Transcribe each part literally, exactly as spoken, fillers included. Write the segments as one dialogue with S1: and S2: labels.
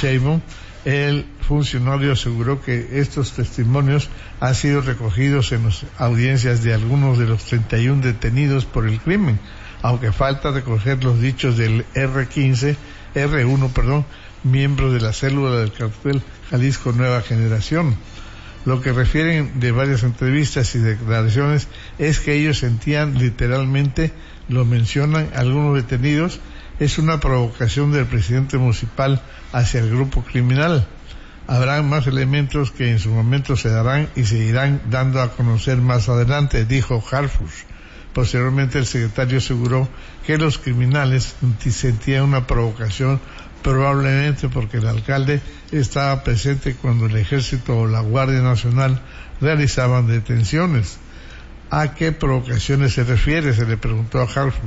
S1: Sheinbaum, el funcionario aseguró que estos testimonios han sido recogidos en las audiencias de algunos de los treinta y uno detenidos por el crimen, aunque falta recoger los dichos del R quince, R uno, perdón, miembros de la célula del cartel Jalisco Nueva Generación. Lo que refieren de varias entrevistas y declaraciones es que ellos sentían literalmente, lo mencionan algunos detenidos, es una provocación del presidente municipal hacia el grupo criminal. Habrán más elementos que en su momento se darán y se irán dando a conocer más adelante, dijo Harfuch. Posteriormente el secretario aseguró que los criminales sentían una provocación, probablemente porque el alcalde estaba presente cuando el ejército o la Guardia Nacional realizaban detenciones. ¿A qué provocaciones se refiere?, se le preguntó a Harfuch.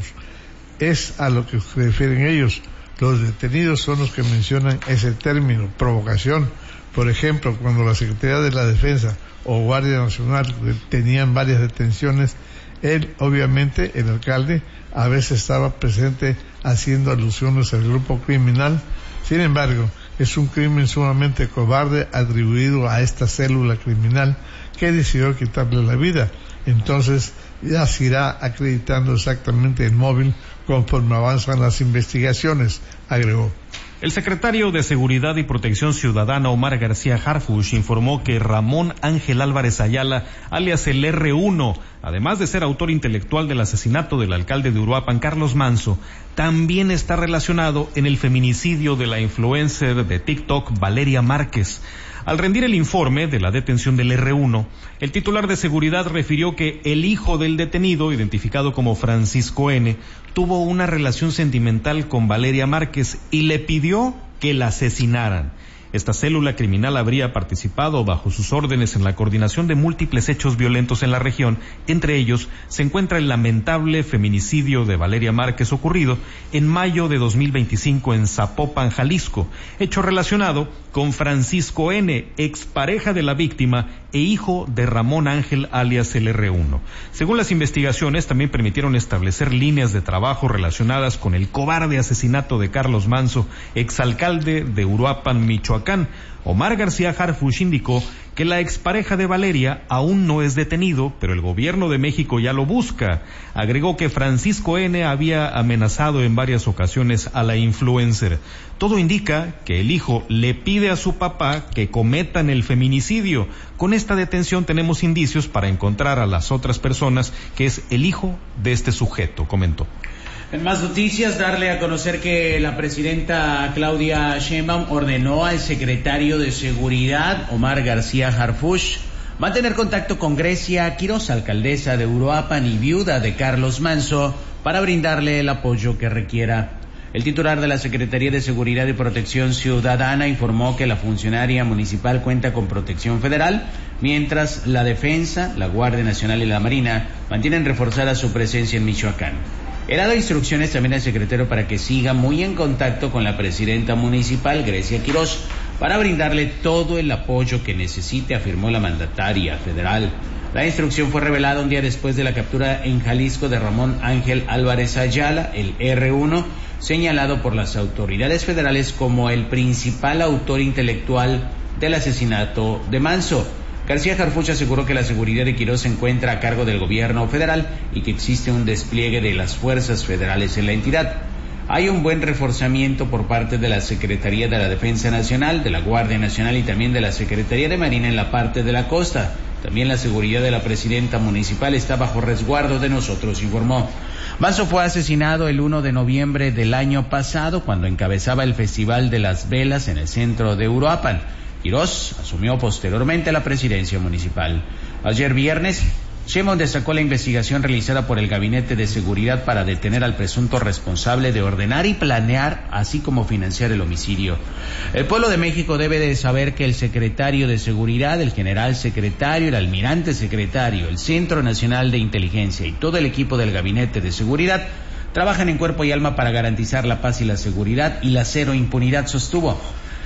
S1: Es a lo que se refieren ellos. Los detenidos son los que mencionan ese término, provocación. Por ejemplo, cuando la Secretaría de la Defensa o Guardia Nacional tenían varias detenciones, él, obviamente, el alcalde, a veces estaba presente haciendo alusiones al grupo criminal. Sin embargo, es un crimen sumamente cobarde atribuido a esta célula criminal que decidió quitarle la vida. Entonces, ya se irá acreditando exactamente el móvil conforme avanzan las investigaciones, agregó.
S2: El secretario de Seguridad y Protección Ciudadana, Omar García Harfuch, informó que Ramón Ángel Álvarez Ayala, alias el R uno, además de ser autor intelectual del asesinato del alcalde de Uruapan, Carlos Manso, también está relacionado en el feminicidio de la influencer de TikTok, Valeria Márquez. Al rendir el informe de la detención del R uno, el titular de seguridad refirió que el hijo del detenido, identificado como Francisco N., tuvo una relación sentimental con Valeria Márquez y le pidió que la asesinaran. Esta célula criminal habría participado bajo sus órdenes en la coordinación de múltiples hechos violentos en la región. Entre ellos se encuentra el lamentable feminicidio de Valeria Márquez ocurrido en mayo de dos mil veinticinco en Zapopan, Jalisco, hecho relacionado con Francisco N., expareja de la víctima e hijo de Ramón Ángel alias el R uno. Según las investigaciones, también permitieron establecer líneas de trabajo relacionadas con el cobarde asesinato de Carlos Manso, exalcalde de Uruapan, Michoacán. Omar García Harfuch indicó que la expareja de Valeria aún no es detenido, pero el gobierno de México ya lo busca. Agregó que Francisco N. había amenazado en varias ocasiones a la influencer. Todo indica que el hijo le pide a su papá que cometan el feminicidio. Con esta detención tenemos indicios para encontrar a las otras personas, que es el hijo de este sujeto, comentó.
S3: En más noticias, darle a conocer que la presidenta Claudia Sheinbaum ordenó al secretario de Seguridad, Omar García Harfuch, mantener contacto con Grecia Quiroz, alcaldesa de Uruapan y viuda de Carlos Manso, para brindarle el apoyo que requiera. El titular de la Secretaría de Seguridad y Protección Ciudadana informó que la funcionaria municipal cuenta con protección federal, mientras la Defensa, la Guardia Nacional y la Marina mantienen reforzada su presencia en Michoacán. He dado instrucciones también al secretario para que siga muy en contacto con la presidenta municipal, Grecia Quiroz, para brindarle todo el apoyo que necesite, afirmó la mandataria federal. La instrucción fue revelada un día después de la captura en Jalisco de Ramón Ángel Álvarez Ayala, el R uno, señalado por las autoridades federales como el principal autor intelectual del asesinato de Manso. García Harfuch aseguró que la seguridad de Quiroz se encuentra a cargo del gobierno federal y que existe un despliegue de las fuerzas federales en la entidad. Hay un buen reforzamiento por parte de la Secretaría de la Defensa Nacional, de la Guardia Nacional y también de la Secretaría de Marina en la parte de la costa. También la seguridad de la presidenta municipal está bajo resguardo de nosotros, informó. Manso fue asesinado el primero de noviembre del año pasado cuando encabezaba el Festival de las Velas en el centro de Uruapan. Quiroz asumió posteriormente la presidencia municipal. Ayer viernes, Sheinbaum destacó la investigación realizada por el Gabinete de Seguridad para detener al presunto responsable de ordenar y planear, así como financiar el homicidio. El pueblo de México debe de saber que el secretario de Seguridad, el general secretario, el almirante secretario, el Centro Nacional de Inteligencia y todo el equipo del Gabinete de Seguridad trabajan en cuerpo y alma para garantizar la paz y la seguridad y la cero impunidad, sostuvo.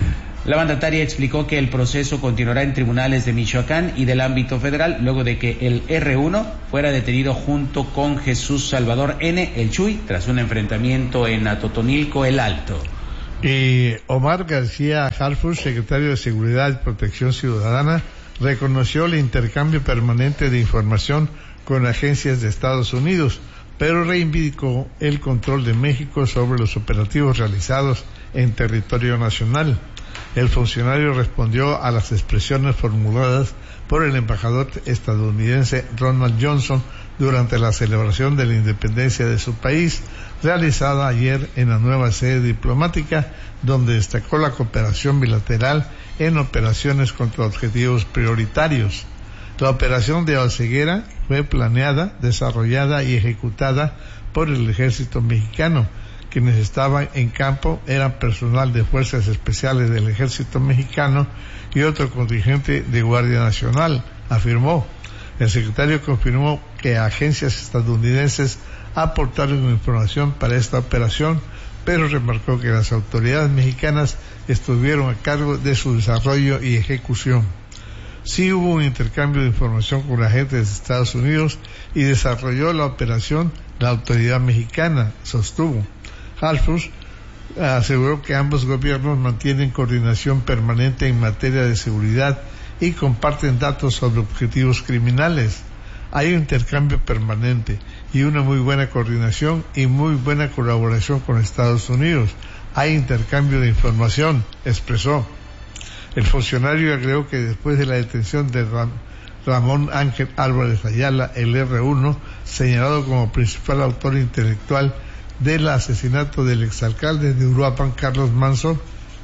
S3: La mandataria explicó que el proceso continuará en tribunales de Michoacán y del ámbito federal luego de que el R uno fuera detenido junto con Jesús Salvador N., el Chuy, tras un enfrentamiento en Atotonilco, el Alto.
S1: Y Omar García Harfuch, secretario de Seguridad y Protección Ciudadana, reconoció el intercambio permanente de información con agencias de Estados Unidos, pero reivindicó el control de México sobre los operativos realizados en territorio nacional. El funcionario respondió a las expresiones formuladas por el embajador estadounidense Ronald Johnson durante la celebración de la independencia de su país, realizada ayer en la nueva sede diplomática, donde destacó la cooperación bilateral en operaciones contra objetivos prioritarios. La operación de Oceguera fue planeada, desarrollada y ejecutada por el ejército mexicano. Quienes estaban en campo eran personal de Fuerzas Especiales del Ejército Mexicano y otro contingente de Guardia Nacional, afirmó. El secretario confirmó que agencias estadounidenses aportaron información para esta operación, pero remarcó que las autoridades mexicanas estuvieron a cargo de su desarrollo y ejecución. Sí hubo un intercambio de información con agentes de Estados Unidos y desarrolló la operación la autoridad mexicana, sostuvo. Harfuch aseguró que ambos gobiernos mantienen coordinación permanente en materia de seguridad y comparten datos sobre objetivos criminales. Hay un intercambio permanente y una muy buena coordinación y muy buena colaboración con Estados Unidos. Hay intercambio de información, expresó. El funcionario agregó que después de la detención de Ram- Ramón Ángel Álvarez Ayala, el erre uno, señalado como principal autor intelectual del asesinato del exalcalde de Uruapan, Carlos Manso,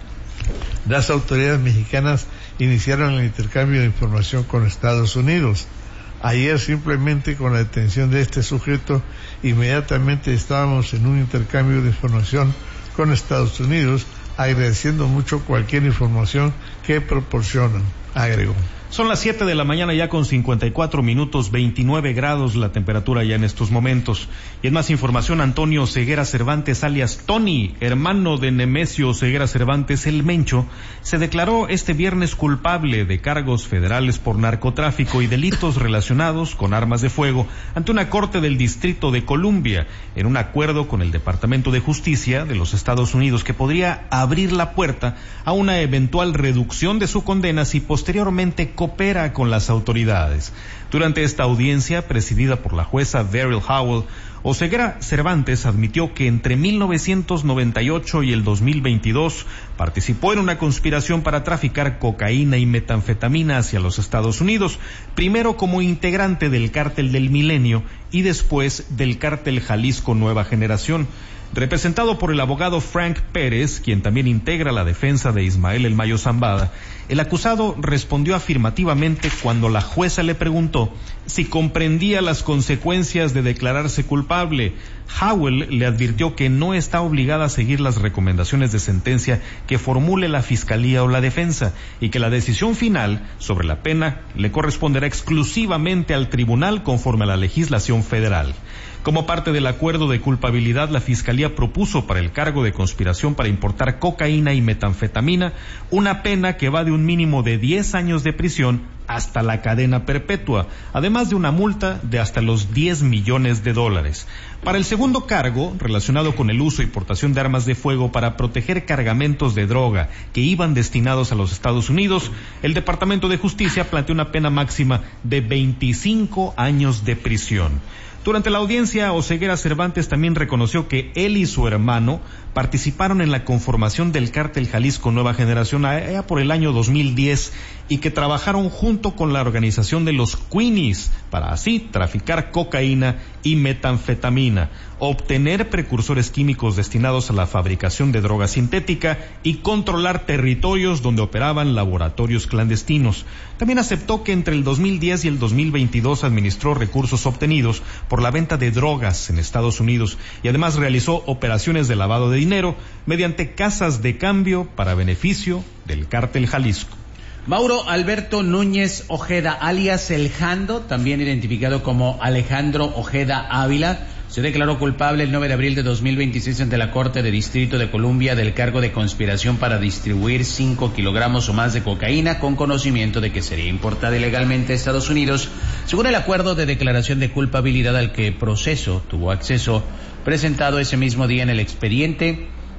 S1: las autoridades mexicanas iniciaron el intercambio de información con Estados Unidos. Ayer, simplemente con la detención de este sujeto, inmediatamente estábamos en un intercambio de información con Estados Unidos, agradeciendo mucho cualquier información que proporcionan, agregó.
S2: Son las siete de la mañana ya con cincuenta y cuatro minutos, veintinueve grados la temperatura ya en estos momentos. Y en más información, Antonio Oceguera Cervantes, alias Tony, hermano de Nemesio Oceguera Cervantes, el Mencho, se declaró este viernes culpable de cargos federales por narcotráfico y delitos relacionados con armas de fuego ante una corte del Distrito de Columbia, en un acuerdo con el Departamento de Justicia de los Estados Unidos que podría abrir la puerta a una eventual reducción de su condena si posteriormente coopera con las autoridades. Durante esta audiencia, presidida por la jueza Beryl Howell, Oceguera Cervantes admitió que entre mil novecientos noventa y ocho y el dos mil veintidós participó en una conspiración para traficar cocaína y metanfetamina hacia los Estados Unidos, primero como integrante del Cártel del Milenio y después del Cártel Jalisco Nueva Generación. Representado por el abogado Frank Pérez, quien también integra la defensa de Ismael El Mayo Zambada, el acusado respondió afirmativamente cuando la jueza le preguntó si comprendía las consecuencias de declararse culpable. Howell le advirtió que no está obligada a seguir las recomendaciones de sentencia que formule la fiscalía o la defensa y que la decisión final sobre la pena le corresponderá exclusivamente al tribunal conforme a la legislación federal. Como parte del acuerdo de culpabilidad, la Fiscalía propuso para el cargo de conspiración para importar cocaína y metanfetamina una pena que va de un mínimo de diez años de prisión hasta la cadena perpetua, además de una multa de hasta los diez millones de dólares. Para el segundo cargo, relacionado con el uso y portación de armas de fuego para proteger cargamentos de droga que iban destinados a los Estados Unidos, el Departamento de Justicia planteó una pena máxima de veinticinco años de prisión. Durante la audiencia, Oceguera Cervantes también reconoció que él y su hermano participaron en la conformación del Cártel Jalisco Nueva Generación allá por el año dos mil diez y que trabajaron junto con la organización de los Queenies para así traficar cocaína y metanfetamina, obtener precursores químicos destinados a la fabricación de droga sintética y controlar territorios donde operaban laboratorios clandestinos. También aceptó que entre el dos mil diez y el dos mil veintidós administró recursos obtenidos por la venta de drogas en Estados Unidos y además realizó operaciones de lavado de dinero mediante casas de cambio para beneficio del Cártel Jalisco.
S3: Mauro Alberto Núñez Ojeda, alias El Jando, también identificado como Alejandro Ojeda Ávila, se declaró culpable el nueve de abril de dos mil veintiséis ante la Corte de Distrito de Columbia del cargo de conspiración para distribuir cinco kilogramos o más de cocaína con conocimiento de que sería importada ilegalmente a Estados Unidos, según el acuerdo de declaración de culpabilidad al que Proceso tuvo acceso, presentado ese mismo día en el expediente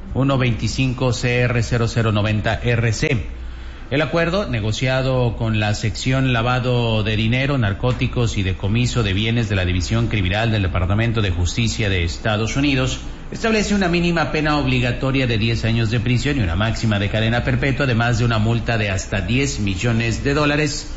S3: ciento veinticinco C R cero cero noventa R C. El acuerdo, negociado con la sección lavado de dinero, narcóticos y decomiso de bienes de la División Criminal del Departamento de Justicia de Estados Unidos, establece una mínima pena obligatoria de diez años de prisión y una máxima de cadena perpetua, además de una multa de hasta diez millones de dólares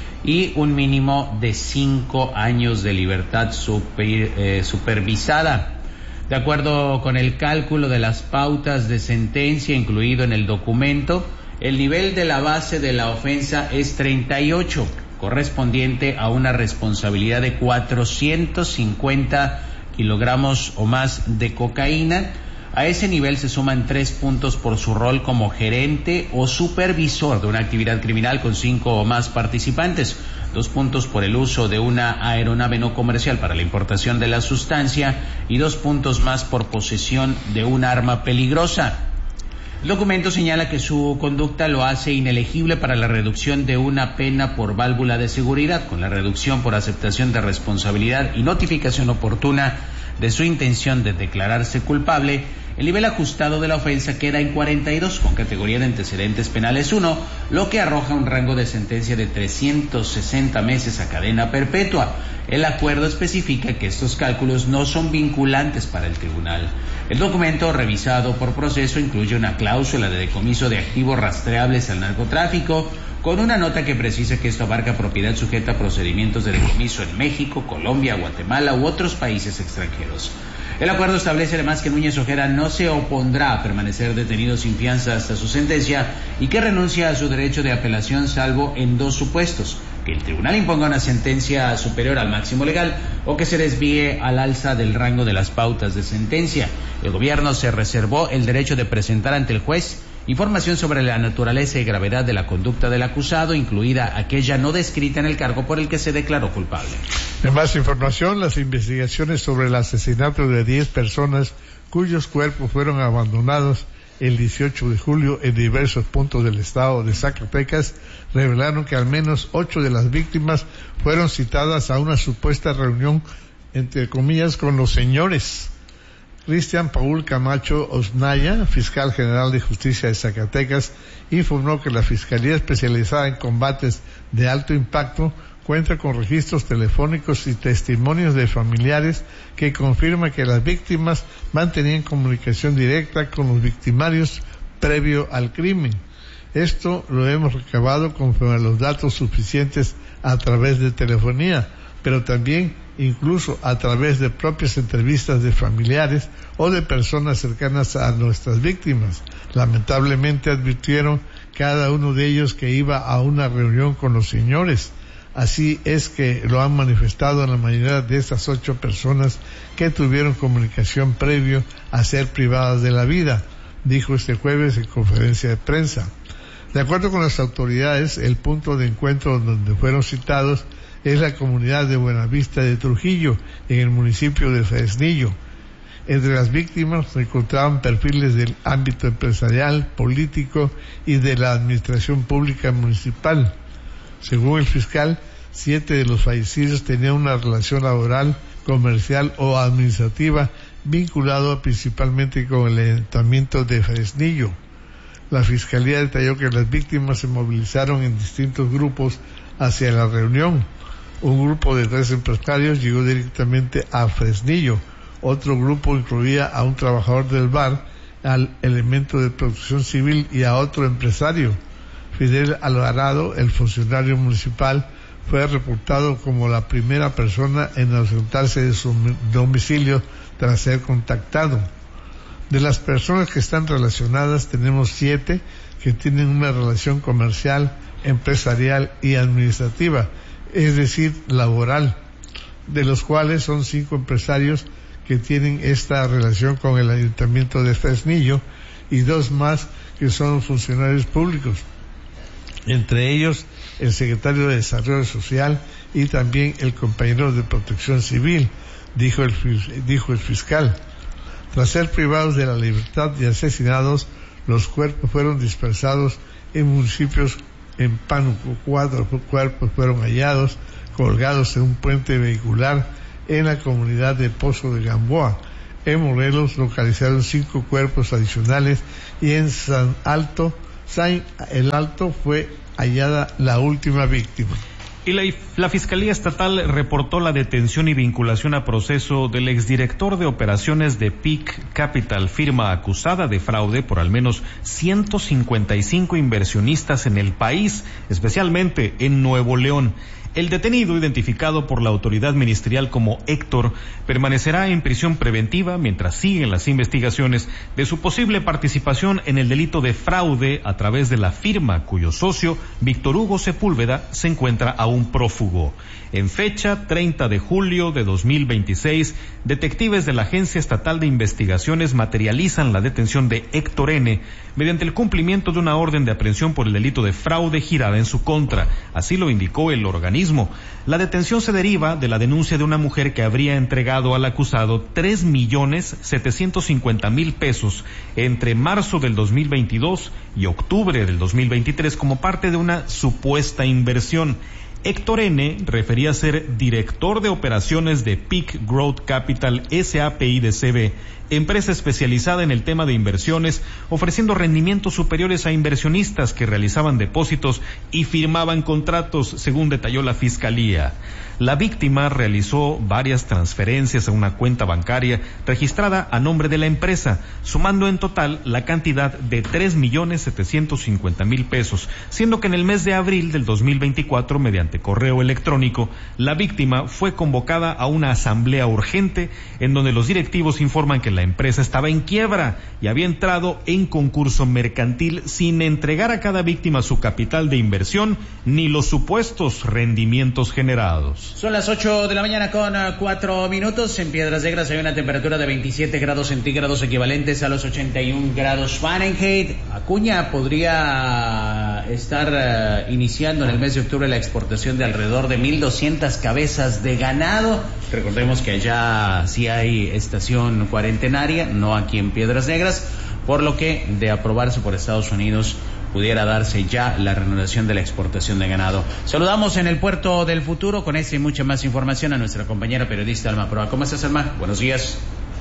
S3: y un mínimo de cinco años de libertad super, eh, supervisada. De acuerdo con el cálculo de las pautas de sentencia incluido en el documento, el nivel de la base de la ofensa es treinta y ocho, correspondiente a una responsabilidad de cuatrocientos cincuenta kilogramos o más de cocaína. A ese nivel se suman tres puntos por su rol como gerente o supervisor de una actividad criminal con cinco o más participantes, dos puntos por el uso de una aeronave no comercial para la importación de la sustancia y dos puntos más por posesión de un arma peligrosa. El documento señala que su conducta lo hace inelegible para la reducción de una pena por válvula de seguridad, con la reducción por aceptación de responsabilidad y notificación oportuna de su intención de declararse culpable. El nivel ajustado de la ofensa queda en cuarenta y dos, con categoría de antecedentes penales uno, lo que arroja un rango de sentencia de trescientos sesenta meses a cadena perpetua. El acuerdo especifica que estos cálculos no son vinculantes para el tribunal. El documento, revisado por proceso, incluye una cláusula de decomiso de activos rastreables al narcotráfico, con una nota que precisa que esto abarca propiedad sujeta a procedimientos de decomiso en México, Colombia, Guatemala u otros países extranjeros. El acuerdo establece además que Núñez Ojeda no se opondrá a permanecer detenido sin fianza hasta su sentencia y que renuncia a su derecho de apelación salvo en dos supuestos: que el tribunal imponga una sentencia superior al máximo legal o que se desvíe al alza del rango de las pautas de sentencia. El gobierno se reservó el derecho de presentar ante el juez información sobre la naturaleza y gravedad de la conducta del acusado, incluida aquella no descrita en el cargo por el que se declaró culpable.
S1: En más información, las investigaciones sobre el asesinato de diez personas cuyos cuerpos fueron abandonados el dieciocho de julio en diversos puntos del estado de Zacatecas revelaron que al menos ocho de las víctimas fueron citadas a una supuesta reunión, entre comillas, con los señores. Cristian Paul Camacho Osnaya, fiscal general de justicia de Zacatecas, informó que la Fiscalía Especializada en Combates de Alto Impacto cuenta con registros telefónicos y testimonios de familiares que confirman que las víctimas mantenían comunicación directa con los victimarios previo al crimen. Esto lo hemos recabado conforme a los datos suficientes a través de telefonía, pero también incluso a través de propias entrevistas de familiares o de personas cercanas a nuestras víctimas. Lamentablemente advirtieron cada uno de ellos que iba a una reunión con los señores. Así es que lo han manifestado la mayoría de estas ocho personas que tuvieron comunicación previo a ser privadas de la vida, dijo este jueves en conferencia de prensa. De acuerdo con las autoridades, el punto de encuentro donde fueron citados es la comunidad de Buenavista de Trujillo, en el municipio de Fresnillo. Entre las víctimas se encontraban perfiles del ámbito empresarial, político y de la administración pública municipal. Según el fiscal, siete de los fallecidos tenían una relación laboral, comercial o administrativa vinculado principalmente con el ayuntamiento de Fresnillo. La fiscalía detalló que las víctimas se movilizaron en distintos grupos hacia la reunión. Un grupo de tres empresarios llegó directamente a Fresnillo. Otro grupo incluía a un trabajador del bar, al elemento de protección civil y a otro empresario. Fidel Alvarado, el funcionario municipal, fue reportado como la primera persona en ausentarse de su domicilio tras ser contactado. De las personas que están relacionadas, tenemos siete que tienen una relación comercial, empresarial y administrativa, es decir, laboral, de los cuales son cinco empresarios que tienen esta relación con el ayuntamiento de Fresnillo y dos más que son funcionarios públicos, entre ellos el secretario de Desarrollo Social y también el compañero de Protección Civil, dijo el, dijo el fiscal. Tras ser privados de la libertad y asesinados, los cuerpos fueron dispersados en municipios. En Pánuco, cuatro cuerpos fueron hallados colgados en un puente vehicular en la comunidad de Pozo de Gamboa. En Morelos localizaron cinco cuerpos adicionales y en San Alto, San el Alto fue hallada la última víctima.
S2: Y la, la Fiscalía Estatal reportó la detención y vinculación a proceso del exdirector de operaciones de Peak Capital, firma acusada de fraude por al menos ciento cincuenta y cinco inversionistas en el país, especialmente en Nuevo León. El detenido, identificado por la autoridad ministerial como Héctor, permanecerá en prisión preventiva mientras siguen las investigaciones de su posible participación en el delito de fraude a través de la firma cuyo socio, Víctor Hugo Sepúlveda, se encuentra aún prófugo. En fecha treinta de julio de dos mil veintiséis, detectives de la Agencia Estatal de Investigaciones materializan la detención de Héctor N. mediante el cumplimiento de una orden de aprehensión por el delito de fraude girada en su contra. Así lo indicó el organismo. La detención se deriva de la denuncia de una mujer que habría entregado al acusado tres millones setecientos cincuenta mil pesos entre marzo del dos mil veintidós y octubre del dos mil veintitrés como parte de una supuesta inversión. Héctor N. refería ser director de operaciones de Peak Growth Capital S A P I de C B, empresa especializada en el tema de inversiones, ofreciendo rendimientos superiores a inversionistas que realizaban depósitos y firmaban contratos, según detalló la Fiscalía. La víctima realizó varias transferencias a una cuenta bancaria registrada a nombre de la empresa, sumando en total la cantidad de tres millones setecientos cincuenta mil pesos, siendo que en el mes de abril del dos mil veinticuatro, mediante correo electrónico, la víctima fue convocada a una asamblea urgente en donde los directivos informan que la empresa estaba en quiebra y había entrado en concurso mercantil sin entregar a cada víctima su capital de inversión ni los supuestos rendimientos generados.
S3: Son las ocho de la mañana con cuatro minutos. En Piedras Negras hay una temperatura de veintisiete grados centígrados equivalentes a los ochenta y un grados Fahrenheit. Acuña podría estar uh, iniciando en el mes de octubre la exportación de alrededor de mil doscientas cabezas de ganado. Recordemos que allá sí hay estación cuarentenaria, no aquí en Piedras Negras, por lo que de aprobarse por Estados Unidos pudiera darse ya la reanudación de la exportación de ganado. Saludamos en el Puerto del Futuro con esta y mucha más información a nuestra compañera periodista Alma Proa. ¿Cómo estás, Alma? Buenos días.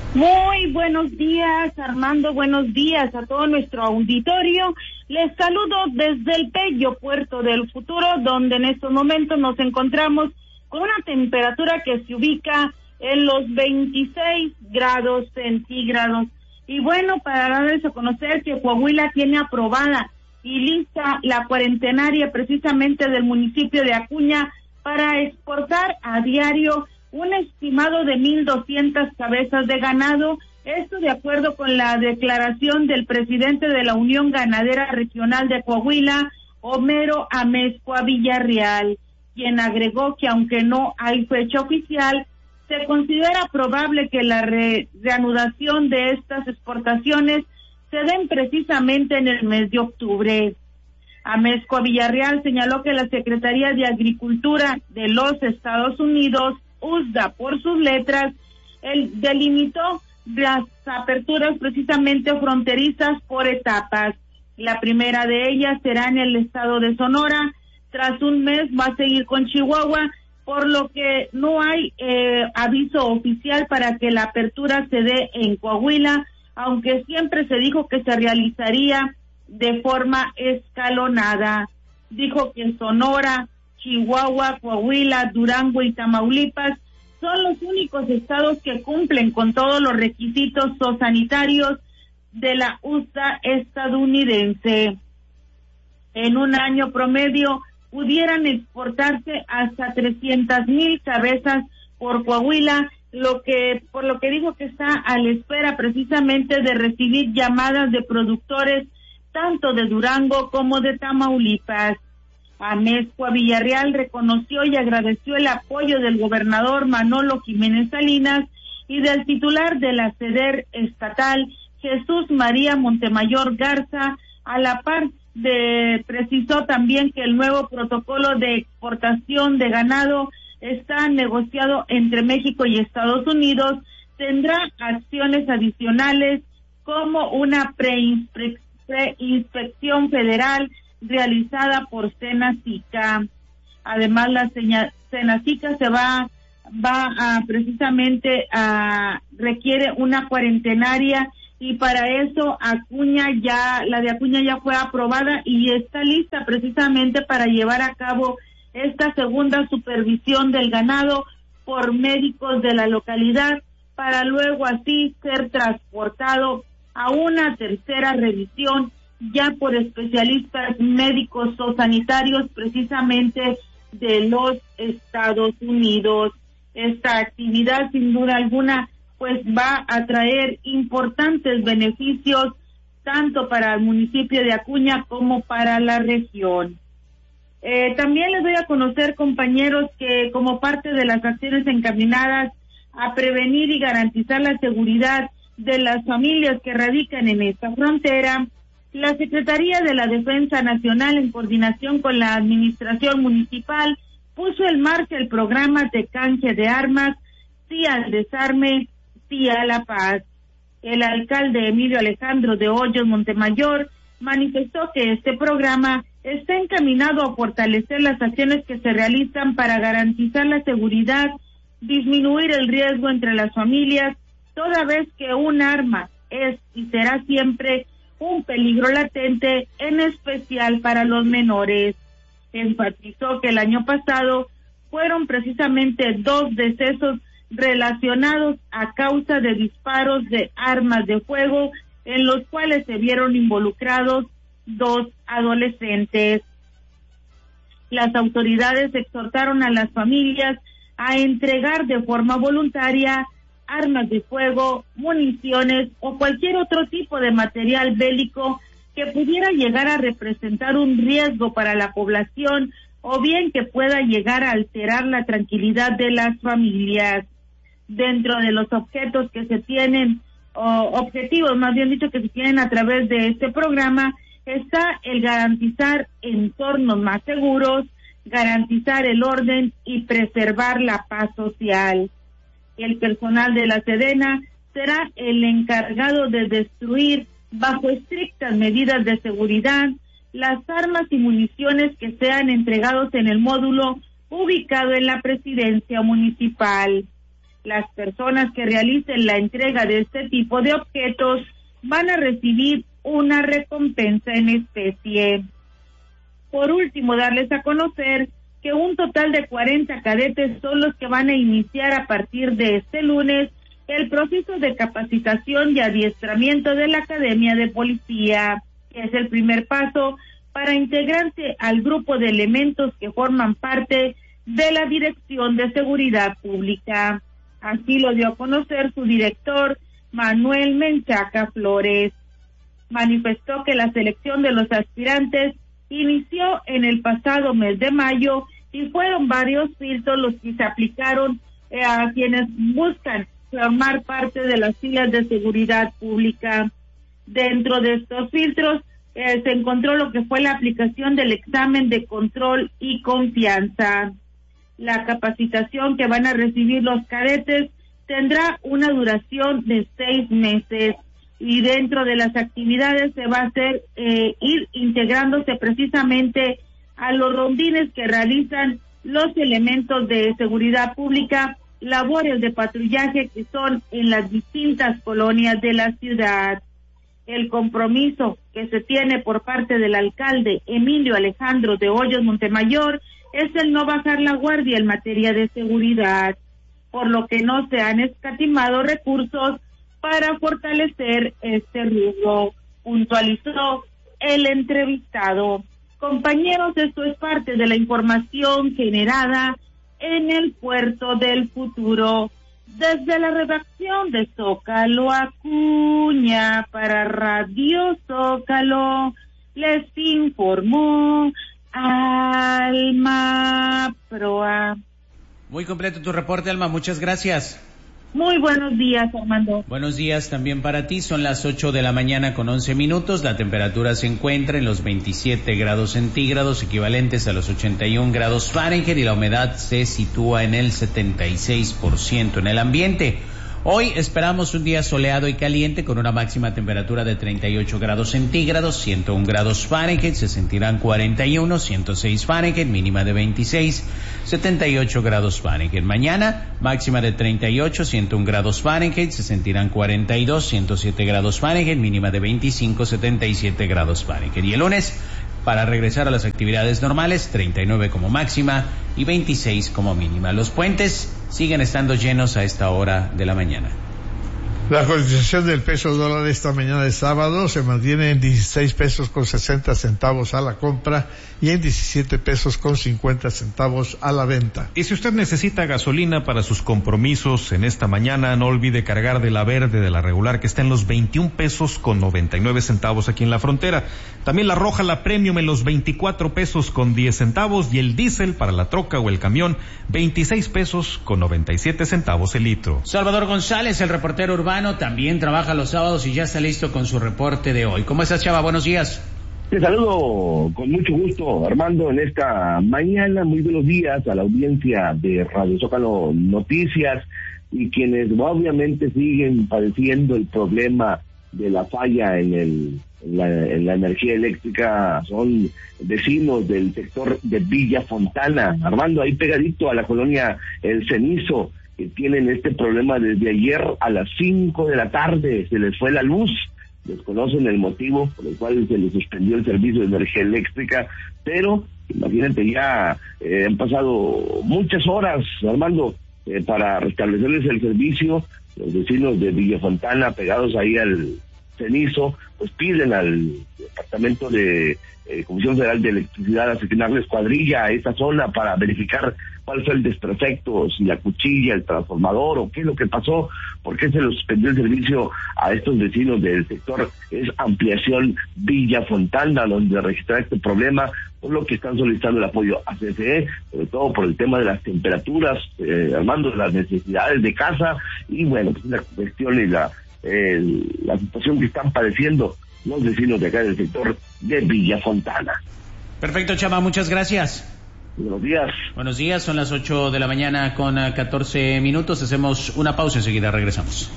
S4: Muy buenos días, Armando. Buenos días a todo nuestro auditorio. Les saludo desde el bello Puerto del Futuro, donde en estos momentos nos encontramos con una temperatura que se ubica en los veintiséis grados centígrados. Y bueno, para darles a conocer que Coahuila tiene aprobada y lista la cuarentenaria precisamente del municipio de Acuña para exportar a diario un estimado de mil doscientas cabezas de ganado, esto de acuerdo con la declaración del presidente de la Unión Ganadera Regional de Coahuila, Homero Amezcua Villarreal, quien agregó que aunque no hay fecha oficial, se considera probable que la re- reanudación de estas exportaciones se den precisamente en el mes de octubre. Amezcua Villarreal señaló que la Secretaría de Agricultura de los Estados Unidos, U S D A por sus letras, el delimitó las aperturas precisamente fronterizas por etapas. La primera de ellas será en el estado de Sonora, tras un mes va a seguir con Chihuahua, por lo que no hay eh, aviso oficial para que la apertura se dé en Coahuila, aunque siempre se dijo que se realizaría de forma escalonada. Dijo que Sonora, Chihuahua, Coahuila, Durango y Tamaulipas son los únicos estados que cumplen con todos los requisitos sanitarios de la U S D A estadounidense. En un año promedio pudieran exportarse hasta trescientas mil cabezas por Coahuila, lo que por lo que dijo que está a la espera precisamente de recibir llamadas de productores tanto de Durango como de Tamaulipas. Amezcua Villarreal reconoció y agradeció el apoyo del gobernador Manolo Jiménez Salinas y del titular de la SEDER estatal, Jesús María Montemayor Garza, a la par de precisó también que el nuevo protocolo de exportación de ganado está negociado entre México y Estados Unidos, tendrá acciones adicionales como una preinspección preinspección federal realizada por Senacica. Además, la Senacica se va va a precisamente a requiere una cuarentenaria y para eso Acuña ya, la de Acuña ya fue aprobada y está lista precisamente para llevar a cabo esta segunda supervisión del ganado por médicos de la localidad para luego así ser transportado a una tercera revisión ya por especialistas médicos o sanitarios precisamente de los Estados Unidos. Esta actividad sin duda alguna pues va a traer importantes beneficios tanto para el municipio de Acuña como para la región. Eh, también les doy a conocer, compañeros, que como parte de las acciones encaminadas a prevenir y garantizar la seguridad de las familias que radican en esta frontera, la Secretaría de la Defensa Nacional, en coordinación con la Administración Municipal, puso en marcha el programa de canje de armas, Sí al Desarme, Sí a la Paz. El alcalde Emilio Alejandro de Hoyos Montemayor manifestó que este programa está encaminado a fortalecer las acciones que se realizan para garantizar la seguridad, disminuir el riesgo entre las familias, toda vez que un arma es y será siempre un peligro latente, en especial para los menores. Enfatizó que el año pasado fueron precisamente dos decesos relacionados a causa de disparos de armas de fuego, en los cuales se vieron involucrados dos adolescentes. Las autoridades exhortaron a las familias a entregar de forma voluntaria armas de fuego, municiones o cualquier otro tipo de material bélico que pudiera llegar a representar un riesgo para la población o bien que pueda llegar a alterar la tranquilidad de las familias. Dentro de los objetos que se tienen, o objetivos más bien dicho, que se tienen a través de este programa, está el garantizar entornos más seguros, garantizar el orden y preservar la paz social. El personal de la Sedena será el encargado de destruir, bajo estrictas medidas de seguridad, las armas y municiones que sean entregados en el módulo ubicado en la presidencia municipal. Las personas que realicen la entrega de este tipo de objetos van a recibir una recompensa en especie. Por último, darles a conocer que un total de cuarenta cadetes son los que van a iniciar a partir de este lunes el proceso de capacitación y adiestramiento de la Academia de Policía, que es el primer paso para integrarse al grupo de elementos que forman parte de la Dirección de Seguridad Pública. Así lo dio a conocer su director, Manuel Menchaca Flores. Manifestó que la selección de los aspirantes inició en el pasado mes de mayo y fueron varios filtros los que se aplicaron eh, a quienes buscan formar parte de las filas de seguridad pública. Dentro de estos filtros eh, se encontró lo que fue la aplicación del examen de control y confianza. La capacitación que van a recibir los cadetes tendrá una duración de seis meses y dentro de las actividades se va a hacer eh, ir integrándose precisamente a los rondines que realizan los elementos de seguridad pública, labores de patrullaje que son en las distintas colonias de la ciudad. El compromiso que se tiene por parte del alcalde Emilio Alejandro de Hoyos Montemayor es el no bajar la guardia en materia de seguridad, por lo que no se han escatimado recursos para fortalecer este rubro, puntualizó el entrevistado. Compañeros, esto es parte de la información generada en el Puerto del Futuro. Desde la redacción de Zócalo Acuña para Radio Zócalo, les informó Alma Proa.
S3: Muy completo tu reporte, Alma, muchas gracias.
S4: Muy buenos días, Armando.
S3: Buenos días también para ti. Son las ocho de la mañana con once minutos. La temperatura se encuentra en los veintisiete grados centígrados, equivalentes a los ochenta y un grados Fahrenheit, y la humedad se sitúa en el setenta y seis por ciento en el ambiente. Hoy esperamos un día soleado y caliente con una máxima temperatura de treinta y ocho grados centígrados, ciento uno grados Fahrenheit, se sentirán cuarenta y uno, ciento seis Fahrenheit, mínima de veintiséis, setenta y ocho grados Fahrenheit. Mañana, máxima de treinta y ocho, ciento uno grados Fahrenheit, se sentirán cuarenta y dos, ciento siete grados Fahrenheit, mínima de veinticinco, setenta y siete grados Fahrenheit. Y el lunes, para regresar a las actividades normales, treinta y nueve como máxima y veintiséis como mínima. Los puentes siguen estando llenos a esta hora de la mañana.
S1: La cotización del peso dólar esta mañana de sábado se mantiene en dieciséis pesos con sesenta centavos a la compra y en diecisiete pesos con cincuenta centavos a la venta.
S2: Y si usted necesita gasolina para sus compromisos en esta mañana, no olvide cargar de la verde, de la regular, que está en los veintiún pesos con noventa y nueve centavos aquí en la frontera. También la roja, la premium, en los veinticuatro pesos con diez centavos, y el diésel para la troca o el camión, veintiséis pesos con noventa y siete centavos el litro.
S3: Salvador González, el reportero urbano, también trabaja los sábados y ya está listo con su reporte de hoy. ¿Cómo estás, Chava? Buenos días.
S5: Te saludo con mucho gusto, Armando, en esta mañana. Muy buenos días a la audiencia de Radio Zócalo Noticias y quienes obviamente siguen padeciendo el problema de la falla en, el, en, la, en la energía eléctrica. Son vecinos del sector de Villa Fontana, Armando, ahí pegadito a la colonia El Cenizo, que tienen este problema desde ayer a las cinco de la tarde. Se les fue la luz. Desconocen el motivo por el cual se les suspendió el servicio de energía eléctrica, pero imagínate, ya eh, han pasado muchas horas, Armando, eh, para restablecerles el servicio. Los vecinos de Villa Fontana, pegados ahí al Cenizo, pues piden al Departamento de eh, Comisión Federal de Electricidad asignarles cuadrilla a esta zona para verificar cuál fue el desperfecto, si la cuchilla, el transformador o qué es lo que pasó, por qué se les suspendió el servicio a estos vecinos del sector. Es Ampliación Villa Fontana donde registrar este problema, por lo que están solicitando el apoyo a C F E, sobre todo por el tema de las temperaturas, eh, armando de las necesidades de casa y bueno, pues la cuestión y la eh, la situación que están padeciendo los vecinos de acá del sector de Villa Fontana.
S3: Perfecto, Chava, muchas gracias.
S5: Buenos días.
S3: Buenos días, son las ocho de la mañana con catorce minutos. Hacemos una pausa, enseguida regresamos.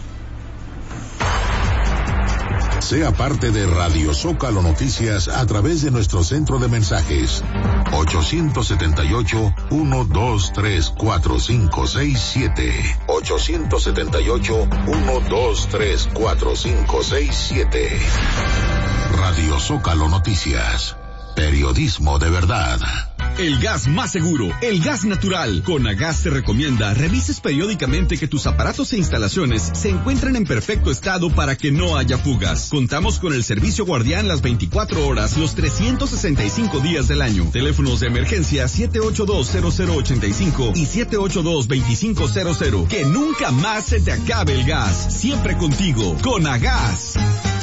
S6: Sea parte de Radio Zócalo Noticias a través de nuestro centro de mensajes ocho siete ocho, uno dos tres, cuatro cinco seis siete ocho siete ocho, uno dos tres, cuatro cinco seis siete. Radio Zócalo Noticias, periodismo de verdad.
S7: El gas más seguro, el gas natural. Conagas te recomienda revises periódicamente que tus aparatos e instalaciones se encuentren en perfecto estado para que no haya fugas. Contamos con el servicio guardián las veinticuatro horas, los trescientos sesenta y cinco días del año. Teléfonos de emergencia siete ocho dos, cero cero ocho cinco y siete ocho dos, dos cinco cero cero. Que nunca más se te acabe el gas. Siempre contigo, Conagas.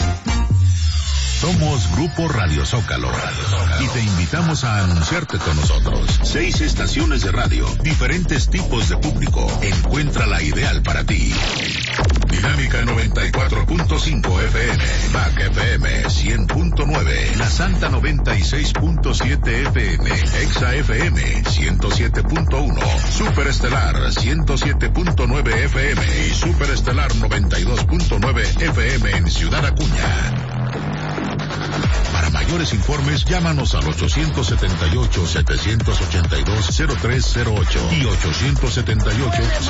S6: Somos Grupo Radio Zócalo, Radio Zócalo y te invitamos a anunciarte con nosotros. Seis estaciones de radio, diferentes tipos de público. Encuentra la ideal para ti. Dinámica noventa y cuatro punto cinco F M, M A C F M cien punto nueve, La Santa noventa y seis punto siete F M, Exa F M ciento siete punto uno, Superestelar ciento siete punto nueve F M y Superestelar noventa y dos punto nueve F M en Ciudad Acuña. Para mayores informes, llámanos al ocho siete ocho, siete ocho dos, cero tres cero ocho y ocho siete ocho,